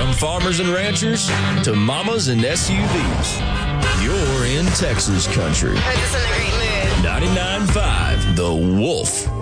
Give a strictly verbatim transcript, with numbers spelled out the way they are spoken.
From farmers and ranchers to mamas and S U Vs, you're in Texas country. Puts us in a great mood. ninety-nine point five The Wolf.